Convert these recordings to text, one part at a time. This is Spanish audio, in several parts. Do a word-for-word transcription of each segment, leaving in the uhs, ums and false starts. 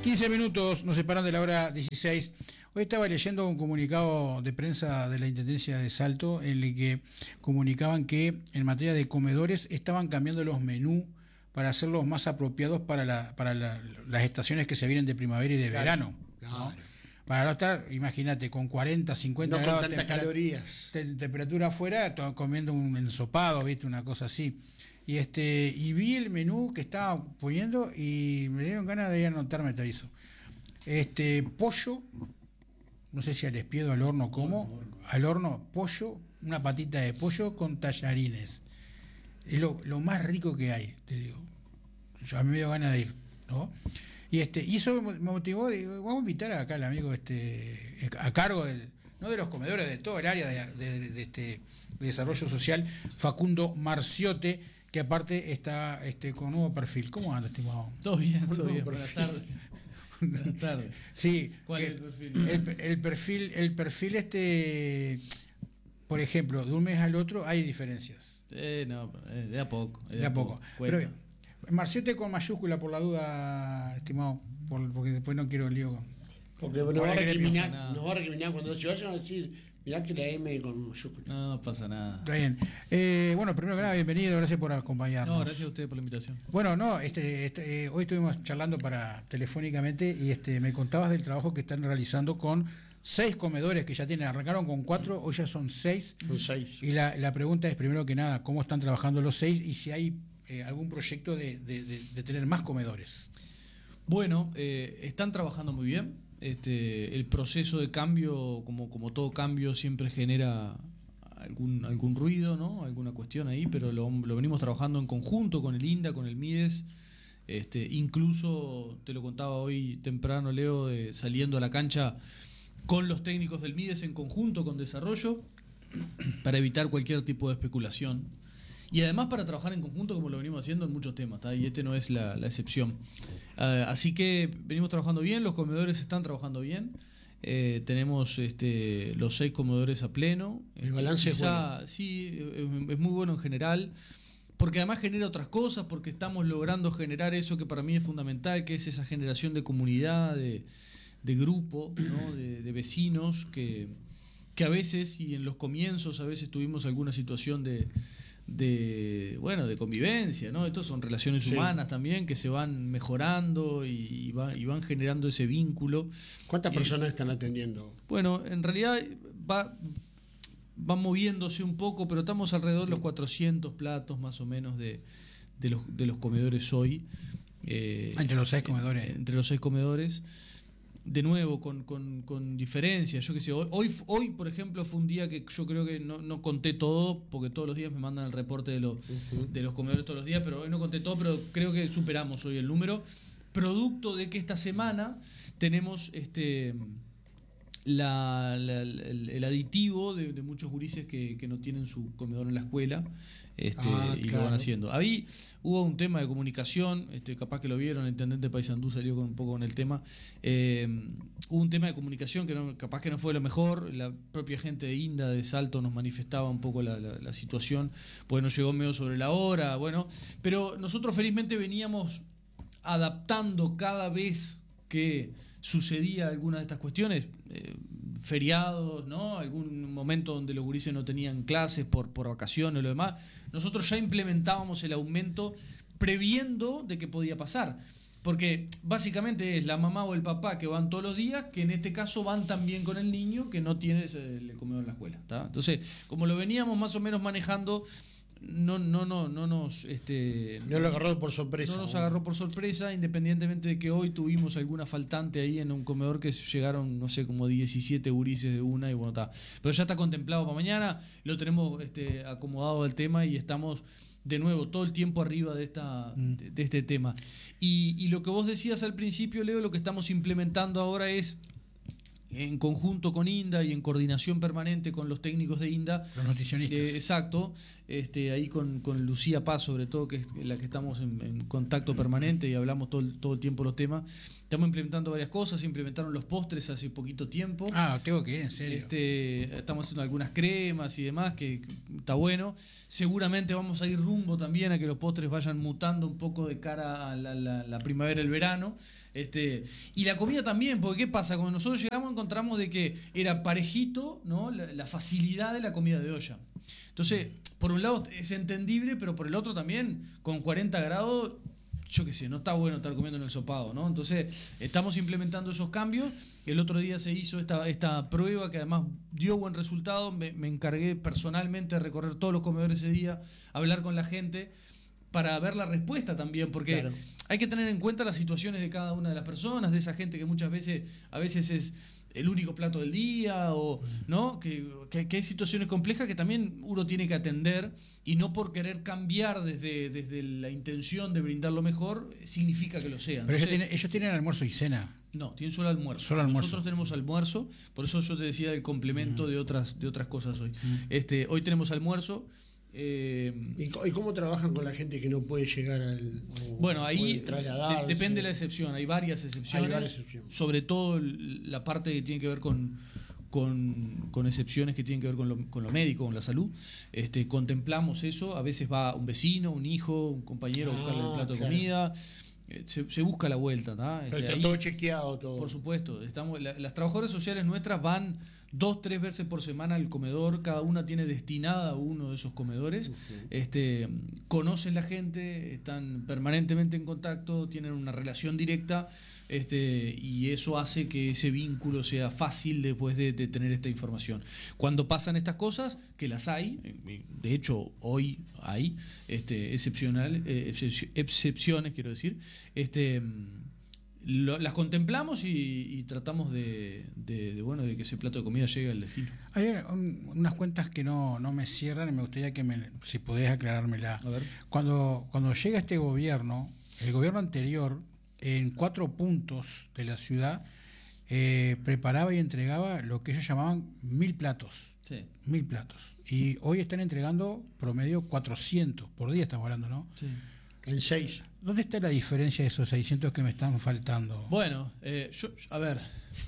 quince minutos nos separan de la hora dieciséis. Hoy estaba leyendo un comunicado de prensa de la Intendencia de Salto en el que comunicaban que en materia de comedores estaban cambiando los menús para hacerlos más apropiados para, la, para la, las estaciones que se vienen de primavera y de claro, verano. Claro. ¿No? Para no estar, imagínate, con cuarenta, cincuenta no grados con tantas calorías. de temperatura afuera, comiendo un ensopado, ¿viste? Una cosa así. Y este y vi el menú que estaba poniendo y me dieron ganas de ir a anotarme, te aviso. Este, pollo, no sé si al espiedo, al horno, como, al horno, pollo, una patita de pollo con tallarines. Es lo, lo más rico que hay, te digo. Yo, a mí me dio ganas de ir, ¿no? Y este y eso me motivó, digo, vamos a invitar acá al amigo este a cargo del, no de los comedores, de todo el área de, de, de, de este de desarrollo social, Facundo Marciote, que aparte está este con nuevo perfil. ¿Cómo anda, estimado? Todo bien, todo bien. Buenas tardes. Buenas tardes. Sí. ¿Cuál es el perfil? El, el perfil, el perfil este, por ejemplo, de un mes al otro hay diferencias. Eh, no, de a poco. De, de a poco. poco. Pero Marciote con mayúscula por la duda, estimado, por, porque después no quiero lío con. Porque nos va, a recriminar, nos va a recriminar cuando se vayan a decir, mirá que la M con mayúscula. No pasa nada. Está bien. Eh, bueno, primero que nada, bienvenido, gracias por acompañarnos. No, gracias a ustedes por la invitación. Bueno, no, este, este eh, hoy estuvimos charlando para telefónicamente y este me contabas del trabajo que están realizando con seis comedores que ya tienen, arrancaron con cuatro, hoy ya son seis. Son seis. Y la, la pregunta es, primero que nada, ¿cómo están trabajando los seis y si hay eh, algún proyecto de, de, de, de tener más comedores? Bueno, eh, están trabajando muy bien. Este, el proceso de cambio, como, como todo cambio, siempre genera algún, algún ruido, ¿no? Alguna cuestión ahí, pero lo, lo venimos trabajando en conjunto con el INDA, con el MIDES. Este, incluso, te lo contaba hoy temprano, Leo, de, saliendo a la cancha con los técnicos del MIDES en conjunto con desarrollo, para evitar cualquier tipo de especulación. Y además para trabajar en conjunto como lo venimos haciendo en muchos temas, ¿tá? Y este no es la, la excepción. Uh, así que venimos trabajando bien, los comedores están trabajando bien. Eh, tenemos este, los seis comedores a pleno. El balance Quizá, es bueno. Sí, es, es muy bueno en general, porque además genera otras cosas, porque estamos logrando generar eso que para mí es fundamental, que es esa generación de comunidad, de, de grupo, ¿no? de, de vecinos, que, que a veces, y en los comienzos a veces tuvimos alguna situación de... de bueno de convivencia, ¿no? Estos son relaciones sí. humanas también que se van mejorando y, y, va, y van generando ese vínculo. ¿Cuántas personas eh, están atendiendo? Bueno, en realidad va, va moviéndose un poco, pero estamos alrededor de los cuatrocientos platos más o menos de, de, los, de los comedores hoy. Eh, entre los seis comedores. Entre los seis comedores. De nuevo, con, con, con diferencias. Yo qué sé, hoy, hoy, hoy, por ejemplo, fue un día que yo creo que no, no conté todo, porque todos los días me mandan el reporte de, lo, uh-huh. de los comedores todos los días, pero hoy no conté todo, pero creo que superamos hoy el número. Producto de que esta semana tenemos este la, la, el, el aditivo de, de muchos gurises que, que no tienen su comedor en la escuela. Este, ah, y claro. Lo van haciendo. Ahí hubo un tema de comunicación, este, capaz que lo vieron, el intendente Paysandú salió con un poco con el tema. Eh, hubo un tema de comunicación que no, capaz que no fue lo mejor. La propia gente de INDA, de Salto, nos manifestaba un poco la, la, la situación, porque nos llegó medio sobre la hora, bueno. Pero nosotros felizmente veníamos adaptando cada vez que sucedía alguna de estas cuestiones, eh, feriados, ¿no? Algún momento donde los gurises no tenían clases por, por vacaciones o lo demás, nosotros ya implementábamos el aumento previendo de que podía pasar. Porque básicamente es la mamá o el papá que van todos los días, que en este caso van también con el niño que no tiene el comedor en la escuela, ¿tá? Entonces, como lo veníamos más o menos manejando, no no no no nos este no lo agarró por sorpresa. No nos agarró por sorpresa, independientemente de que hoy tuvimos alguna faltante ahí en un comedor que llegaron, no sé, como diecisiete gurises de una y bueno, está. Pero ya está contemplado para mañana, lo tenemos este acomodado el tema y estamos de nuevo todo el tiempo arriba de esta mm. de, de este tema. Y, y lo que vos decías al principio, Leo, lo que estamos implementando ahora es en conjunto con INDA y en coordinación permanente con los técnicos de INDA. Los nutricionistas. Eh, exacto. Este, ahí con, con Lucía Paz, sobre todo, que es la que estamos en, en contacto permanente y hablamos todo el, todo el tiempo los temas. Estamos implementando varias cosas, se implementaron los postres hace poquito tiempo. Ah, tengo que ir, en serio. Este, estamos haciendo algunas cremas y demás, que, que está bueno. Seguramente vamos a ir rumbo también a que los postres vayan mutando un poco de cara a la, la, la primavera, el verano. Este, y la comida también, porque ¿qué pasa? Cuando nosotros llegamos encontramos de que era parejito, ¿no? la, la facilidad de la comida de olla. Entonces, por un lado es entendible, pero por el otro también, con cuarenta grados, yo qué sé, no está bueno estar comiendo en el sopado, ¿no? Entonces, estamos implementando esos cambios. El otro día se hizo esta, esta prueba que además dio buen resultado. Me, me encargué personalmente de recorrer todos los comedores ese día, hablar con la gente para ver la respuesta también, porque claro, hay que tener en cuenta las situaciones de cada una de las personas, de esa gente que muchas veces, a veces es el único plato del día, o no, que, que, que hay situaciones complejas que también uno tiene que atender, y no por querer cambiar desde, desde la intención de brindar lo mejor significa que lo sea. Pero ellos, tienen, ellos tienen almuerzo y cena. No, tienen solo almuerzo. Solo almuerzo. Nosotros tenemos almuerzo, por eso yo te decía el complemento uh-huh. de otras de otras cosas hoy. Uh-huh. Este, hoy tenemos almuerzo. Eh, ¿Y cómo trabajan con la gente que no puede llegar al... Bueno, ahí de, depende de la excepción, hay varias excepciones, hay varias excepciones. Sobre todo la parte que tiene que ver con, con, con excepciones que tienen que ver con lo, con lo médico, con la salud. Este, contemplamos eso, a veces va un vecino, un hijo, un compañero ah, a buscarle el plato claro. de comida. Se, se busca la vuelta, ¿tá? Este, está ahí, todo chequeado, todo. Por supuesto, estamos, la, las trabajadoras sociales nuestras van dos, tres veces por semana al comedor, cada una tiene destinada a uno de esos comedores, uh-huh. este, conocen la gente, están permanentemente en contacto, tienen una relación directa, este, y eso hace que ese vínculo sea fácil después de, de tener esta información. Cuando pasan estas cosas, que las hay, de hecho hoy hay este, excepcional, eh, excep- excepciones, quiero decir, este Lo, las contemplamos y, y tratamos de, de, de bueno de que ese plato de comida llegue al destino. Hay un, unas cuentas que no, no me cierran y me gustaría que me, si podés aclarármela. A ver. Cuando, cuando llega este gobierno, el gobierno anterior, en cuatro puntos de la ciudad, eh, preparaba y entregaba lo que ellos llamaban mil platos. Sí. Mil platos. Y hoy están entregando promedio cuatrocientos por día, estamos hablando, ¿no? Sí. En seis. ¿Dónde está la diferencia de esos seiscientos que me están faltando? Bueno, eh, yo, a ver,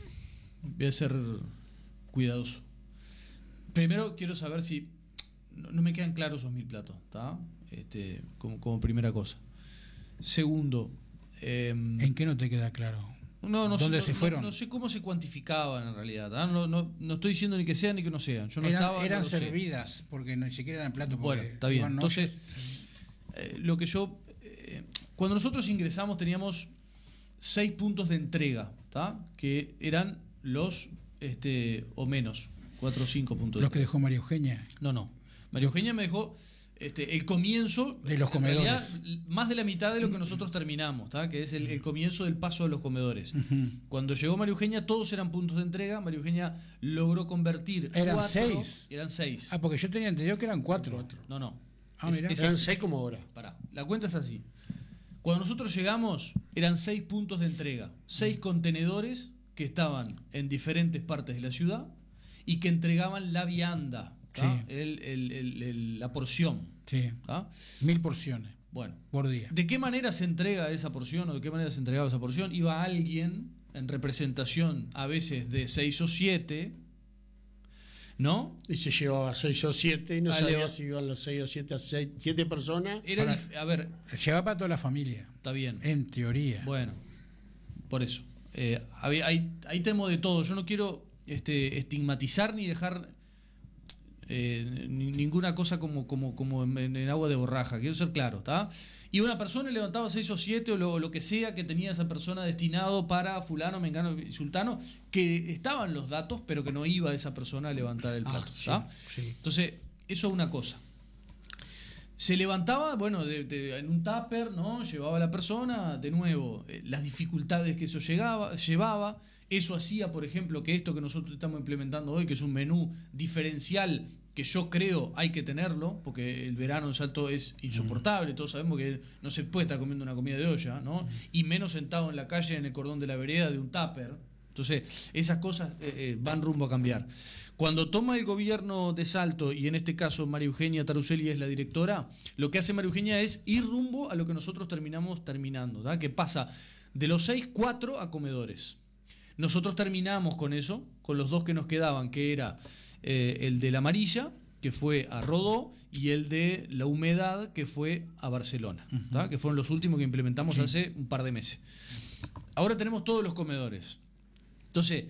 voy a ser cuidadoso. Primero quiero saber si no, no me quedan claros esos mil platos, ¿está? Este, como, como primera cosa. Segundo, eh, ¿en qué no te queda claro? No, no ¿Dónde sé, se no, fueron? No, no sé cómo se cuantificaban en realidad. ¿ah? No, no, no estoy diciendo ni que sean ni que no sean. Yo no eran estaba, eran no servidas, sé. Porque ni siquiera eran platos. Bueno, está bien. Entonces, eh, lo que yo... Eh, cuando nosotros ingresamos teníamos seis puntos de entrega, ¿tá? Que eran los, este, o menos, cuatro o cinco puntos. ¿Los que dejó María Eugenia? No, no. María Eugenia me dejó... Este, el comienzo de los comedores, realidad, más de la mitad de lo que nosotros terminamos, ¿tá? Que es el, el comienzo del paso de los comedores. Uh-huh. Cuando llegó María Eugenia, todos eran puntos de entrega. María Eugenia logró convertir. Eran cuatro, seis. Eran seis. Ah, porque yo tenía entendido que eran cuatro. cuatro. No, no. Ah, es, mira. es eran seis como ahora. Pará. La cuenta es así. Cuando nosotros llegamos, eran seis puntos de entrega, seis uh-huh. contenedores que estaban en diferentes partes de la ciudad y que entregaban la vianda, sí. el, el, el, el, la porción. Sí. ¿Ah? Mil porciones. Bueno. Por día. ¿De qué manera se entrega esa porción o de qué manera se entregaba esa porción? Iba alguien en representación, a veces de seis o siete, ¿no? Y se llevaba seis o siete y no Vale. sabía si iban los seis o siete a seis, siete personas. Era para, dif- a ver. Llevaba para toda la familia. Está bien. En teoría. Bueno, por eso. Eh, hay, hay, hay temo de todo. Yo no quiero este, estigmatizar ni dejar... Eh, ninguna cosa como, como, como en, en agua de borraja, quiero ser claro, ¿está? Y una persona levantaba seis o siete o lo, o lo que sea que tenía esa persona destinado para fulano, mengano y sultano, que estaban los datos, pero que no iba esa persona a levantar el plato, ah, sí, sí. Entonces, eso es una cosa. Se levantaba, bueno, de, de, en un tupper, ¿no? Llevaba a la persona, de nuevo, eh, las dificultades que eso llegaba, llevaba. Eso hacía, por ejemplo, que esto que nosotros estamos implementando hoy, que es un menú diferencial, que yo creo hay que tenerlo, porque el verano en Salto es insoportable, todos sabemos que no se puede estar comiendo una comida de olla, ¿no? Y menos sentado en la calle, en el cordón de la vereda, de un tupper. Entonces, esas cosas eh, eh, van rumbo a cambiar. Cuando toma el gobierno de Salto, y en este caso María Eugenia Taruselli es la directora, lo que hace María Eugenia es ir rumbo a lo que nosotros terminamos terminando, ¿tá? Que pasa de los seis, cuatro a comedores. Nosotros terminamos con eso, con los dos que nos quedaban, que era eh, el de la amarilla, que fue a Rodó, y el de la humedad, que fue a Barcelona, ¿tá? Que fueron los últimos que implementamos sí. hace un par de meses. Ahora tenemos todos los comedores. Entonces,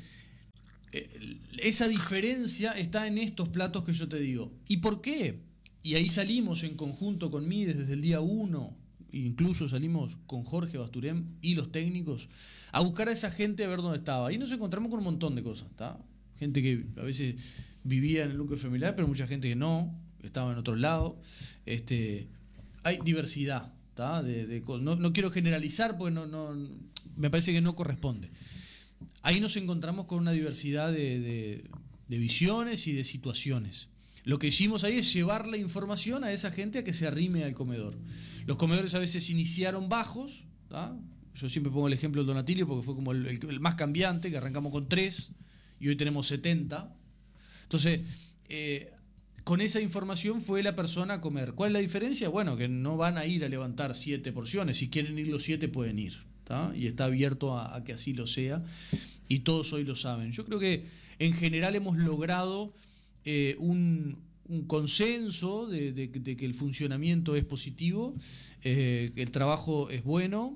eh, esa diferencia está en estos platos que yo te digo. ¿Y por qué? Y ahí salimos en conjunto con Mides desde el día uno, incluso salimos con Jorge Basturén y los técnicos, a buscar a esa gente a ver dónde estaba. Y nos encontramos con un montón de cosas, ¿tá? Gente que a veces vivía en el núcleo familiar, pero mucha gente que no, estaba en otro lado. Este, hay diversidad, ¿tá? De, de, no, no quiero generalizar porque no, no, me parece que no corresponde. Ahí nos encontramos con una diversidad de, de, de visiones y de situaciones. Lo que hicimos ahí es llevar la información a esa gente a que se arrime al comedor. Los comedores a veces iniciaron bajos, ¿tá? Yo siempre pongo el ejemplo del Donatilio porque fue como el, el, el más cambiante, que arrancamos con tres y hoy tenemos setenta. Entonces, eh, con esa información fue la persona a comer. ¿Cuál es la diferencia? Bueno, que no van a ir a levantar siete porciones. Si quieren ir los siete, pueden ir, ¿tá? Y está abierto a, a que así lo sea. Y todos hoy lo saben. Yo creo que en general hemos logrado eh, un, un consenso de, de, de que el funcionamiento es positivo, eh, que el trabajo es bueno,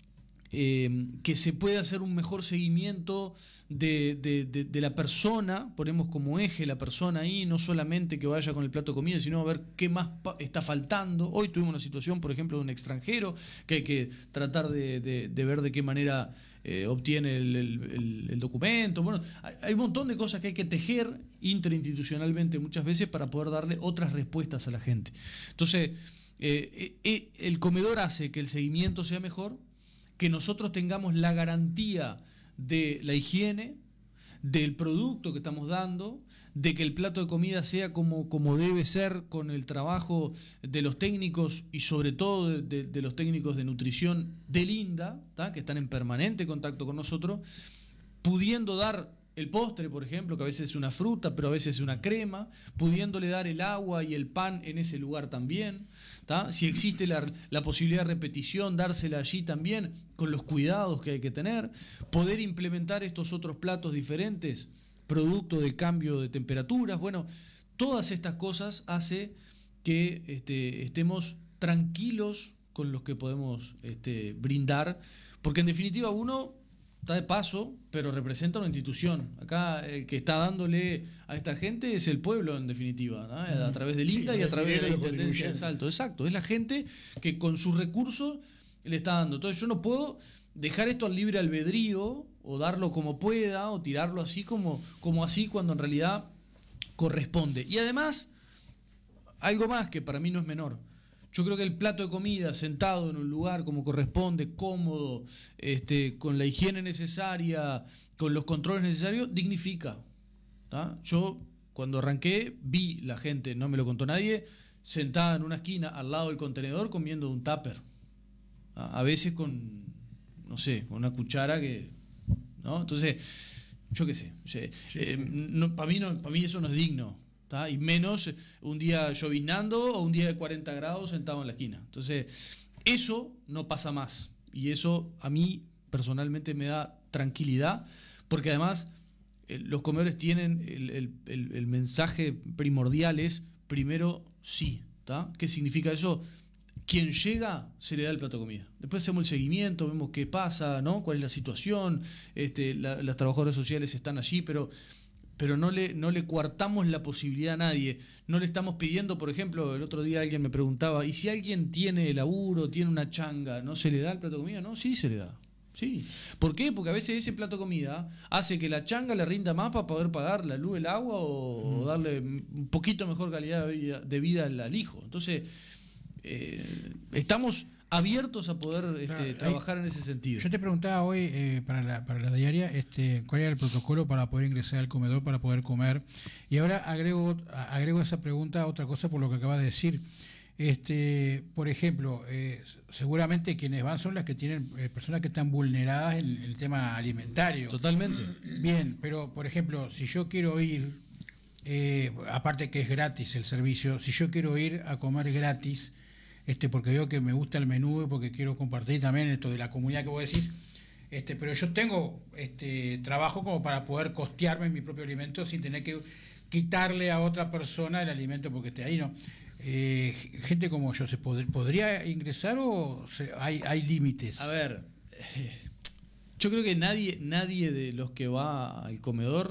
eh, que se puede hacer un mejor seguimiento de, de, de, de la persona, ponemos como eje la persona ahí, no solamente que vaya con el plato de comida, sino a ver qué más está faltando. Hoy tuvimos una situación, por ejemplo, de un extranjero, que hay que tratar de, de, de ver de qué manera eh, obtiene el, el, el documento. Bueno, hay, hay un montón de cosas que hay que tejer interinstitucionalmente muchas veces para poder darle otras respuestas a la gente. Entonces, eh, eh, el comedor hace que el seguimiento sea mejor, que nosotros tengamos la garantía de la higiene, del producto que estamos dando, de que el plato de comida sea como, como debe ser, con el trabajo de los técnicos y sobre todo de, de, de los técnicos de nutrición del INDA, ¿tá? Que están en permanente contacto con nosotros, pudiendo dar el postre, por ejemplo, que a veces es una fruta, pero a veces es una crema, pudiéndole dar el agua y el pan en ese lugar también, ¿tá? Si existe la, la posibilidad de repetición, dársela allí también, con los cuidados que hay que tener, poder implementar estos otros platos diferentes, producto del cambio de temperaturas. Bueno, todas estas cosas hace que este, estemos tranquilos con los que podemos este, brindar, porque en definitiva uno está de paso, pero representa una institución. Acá el que está dándole a esta gente es el pueblo, en definitiva, ¿no? A través del INTA sí, y a través de la Intendencia de Salto. Exacto, es la gente que con sus recursos le está dando. Entonces yo no puedo dejar esto al libre albedrío, o darlo como pueda, o tirarlo así como, como así, cuando en realidad corresponde. Y además, algo más que para mí no es menor. Yo creo que el plato de comida sentado en un lugar como corresponde, cómodo, este, con la higiene necesaria, con los controles necesarios, dignifica, ¿tá? Yo cuando arranqué vi la gente, no me lo contó nadie, sentada en una esquina al lado del contenedor comiendo de un tupper. ¿tá? A veces con, no sé, con una cuchara que, ¿no? Entonces, yo qué sé, sí, eh, sí. No, para mí no, para mí eso no es digno. ¿tá? Y menos un día lloviznando o un día de cuarenta grados sentado en la esquina. Entonces, eso no pasa más. Y eso a mí personalmente me da tranquilidad, porque además eh, los comedores tienen el, el, el, el mensaje primordial es, primero sí. ¿tá? ¿Qué significa eso? Quien llega se le da el plato de comida. Después hacemos el seguimiento, vemos qué pasa, ¿no? Cuál es la situación. Este, la, las trabajadoras sociales están allí, pero... pero no le, no le coartamos la posibilidad a nadie. No le estamos pidiendo, por ejemplo, el otro día alguien me preguntaba, ¿y si alguien tiene laburo, tiene una changa, ¿no se le da el plato de comida? No, sí se le da. Sí. ¿Por qué? Porque a veces ese plato de comida hace que la changa le rinda más para poder pagar la luz, el agua o, mm. o darle un poquito mejor calidad de vida, de vida al, al hijo. Entonces, eh, estamos abiertos a poder este, claro, trabajar hay, en ese sentido. Yo te preguntaba hoy eh, para, la, para la diaria este, cuál era el protocolo para poder ingresar al comedor, para poder comer, y ahora agrego agrego esa pregunta a otra cosa por lo que acabas de decir. Este, por ejemplo, eh, seguramente quienes van son las que tienen eh, personas que están vulneradas en, en el tema alimentario. Totalmente. Bien, pero por ejemplo, si yo quiero ir, eh, aparte que es gratis el servicio, si yo quiero ir a comer gratis, este, porque veo que me gusta el menú y porque quiero compartir también esto de la comunidad que vos decís, este, pero yo tengo este trabajo como para poder costearme mi propio alimento sin tener que quitarle a otra persona el alimento porque esté ahí, ¿no? Eh, gente como yo, ¿se pod- podría ingresar o se- hay, hay límites? A ver, eh, yo creo que nadie, nadie de los que va al comedor